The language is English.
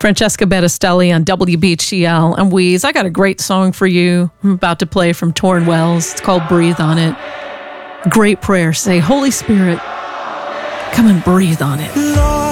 Francesca Battistelli on WBHCL and Wheeze. I got a great song for you. I'm about to play from Torn Wells. It's called Breathe on It. Great prayer. Say, Holy Spirit, come and breathe on it.